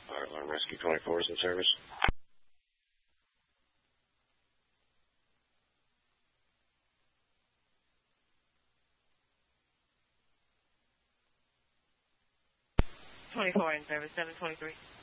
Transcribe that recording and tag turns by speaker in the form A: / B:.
A: Fire Alarm Rescue 24 is in service.
B: '24 in service, 723.